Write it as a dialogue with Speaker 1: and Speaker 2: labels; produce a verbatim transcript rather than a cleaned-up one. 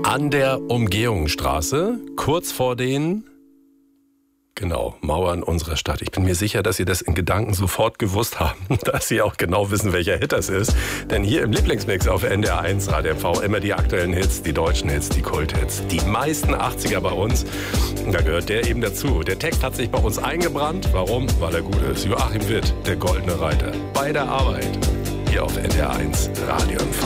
Speaker 1: An der Umgehungsstraße, kurz vor den, genau, Mauern unserer Stadt. Ich bin mir sicher, dass Sie das in Gedanken sofort gewusst haben, dass Sie auch genau wissen, welcher Hit das ist. Denn hier im Lieblingsmix auf N D R eins Radio M V immer die aktuellen Hits, die deutschen Hits, die Kulthits. Die meisten achtziger bei uns. Da gehört der eben dazu. Der Text hat sich bei uns eingebrannt. Warum? Weil er gut ist. Joachim Witt, der goldene Reiter. Bei der Arbeit. Hier auf N D R eins Radio M V.